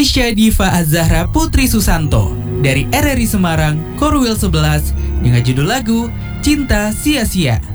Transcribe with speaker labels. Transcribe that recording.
Speaker 1: Aisyah Diva Azahra Putri Susanto dari RRI Semarang, Korwil 11 dengan judul lagu Cinta Sia-Sia.